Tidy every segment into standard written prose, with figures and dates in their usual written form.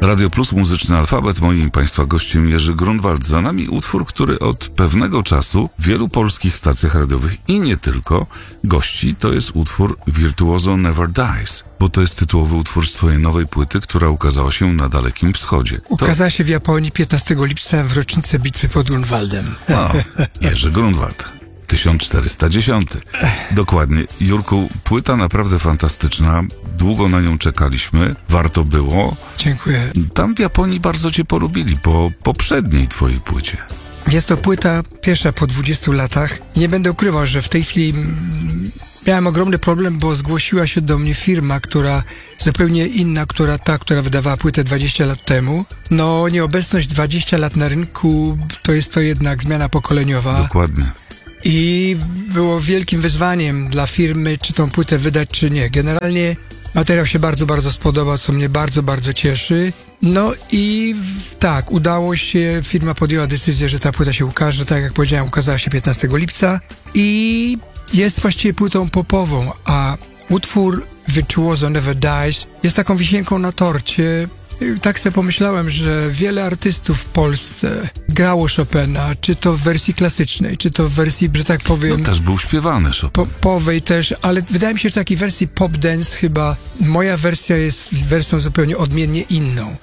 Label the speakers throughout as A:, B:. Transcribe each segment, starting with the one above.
A: Radio Plus, Muzyczny Alfabet. Moim Państwa gościem Jerzy Grunwald. Za nami utwór, który od pewnego czasu w wielu polskich stacjach radiowych i nie tylko gości. To jest utwór Virtuoso Never Dies, bo to jest tytułowy utwór z twojej nowej płyty, która ukazała się na Dalekim Wschodzie.
B: Ukazała się w Japonii 15 lipca w rocznicę bitwy pod Grunwaldem.
A: O, Jerzy Grunwald. 1410. Dokładnie. Jurku, płyta naprawdę fantastyczna. Długo na nią czekaliśmy. Warto było.
B: Dziękuję.
A: Tam w Japonii bardzo cię polubili po poprzedniej twojej płycie.
B: Jest to płyta pierwsza po 20 latach. Nie będę ukrywał, że w tej chwili miałem ogromny problem, bo zgłosiła się do mnie firma, która zupełnie inna, która wydawała płytę 20 lat temu. No, nieobecność 20 lat na rynku to jest to jednak zmiana pokoleniowa.
A: Dokładnie.
B: I było wielkim wyzwaniem dla firmy, czy tą płytę wydać, czy nie. Generalnie materiał się bardzo, bardzo spodobał, co mnie bardzo, bardzo cieszy. No i tak, udało się, firma podjęła decyzję, że ta płyta się ukaże, tak jak powiedziałem, ukazała się 15 lipca i jest właściwie płytą popową, a utwór Virtuoso Never Dies jest taką wisienką na torcie. Tak sobie pomyślałem, że wiele artystów w Polsce grało Chopina, czy to w wersji klasycznej, czy to w wersji, że tak powiem...
A: No też był śpiewany Chopin.
B: Popowej też, ale wydaje mi się, że takiej wersji pop dance chyba moja wersja jest wersją zupełnie odmiennie inną.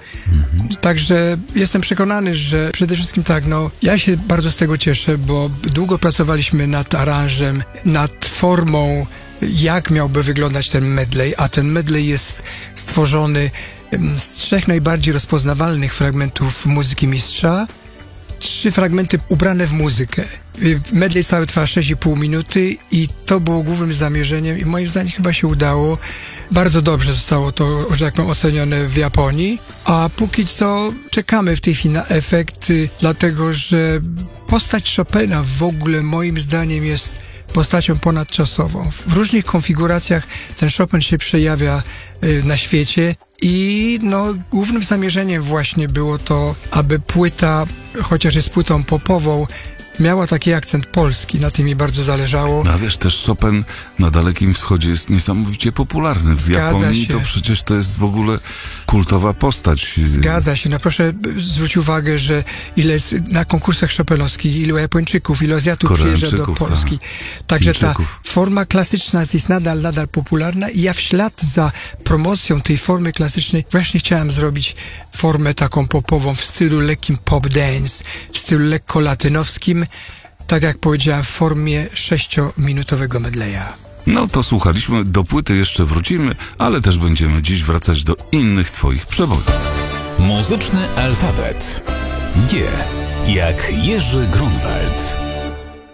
B: Także jestem przekonany, że przede wszystkim tak, no ja się bardzo z tego cieszę, bo długo pracowaliśmy nad aranżem, nad formą, jak miałby wyglądać ten medley, a ten medley jest stworzony z 3 najbardziej rozpoznawalnych fragmentów muzyki mistrza. 3 fragmenty ubrane w muzykę. Medley cały trwa 6,5 minuty i to było głównym zamierzeniem i moim zdaniem chyba się udało. Bardzo dobrze zostało to, że jak powiem, ocenione w Japonii, a póki co czekamy w tej chwili na efekty, dlatego że postać Chopina w ogóle moim zdaniem jest postacią ponadczasową. W różnych konfiguracjach ten Chopin się przejawia na świecie i no, głównym zamierzeniem właśnie było to, aby płyta, chociaż jest płytą popową, miała taki akcent polski, na tym mi bardzo zależało.
A: No, a wiesz, też Chopin na Dalekim Wschodzie jest niesamowicie popularny. W Japonii to przecież to jest w ogóle kultowa postać.
B: Zgadza się. No proszę zwróć uwagę, że ile jest na konkursach chopinowskich, ilu Japończyków, ilu Azjatów przyjeżdża do Polski. Także ta forma klasyczna jest nadal popularna i ja w ślad za promocją tej formy klasycznej właśnie chciałem zrobić formę taką popową w stylu lekkim pop dance, w stylu lekko latynowskim, tak jak powiedziałem, w formie 6-minutowego medleya.
A: No to słuchaliśmy, do płyty jeszcze wrócimy, ale też będziemy dziś wracać do innych twoich przebojów.
C: Muzyczny alfabet. G jak Jerzy Grunwald.